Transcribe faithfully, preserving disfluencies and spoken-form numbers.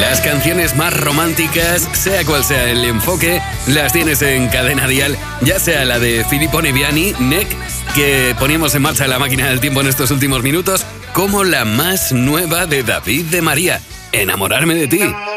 Las canciones más románticas, sea cual sea el enfoque, las tienes en Cadena Dial, ya sea la de Filippo Neviani, Neck, que poníamos en marcha la máquina del tiempo en estos últimos minutos, como la más nueva de David de María, Enamorarme de ti.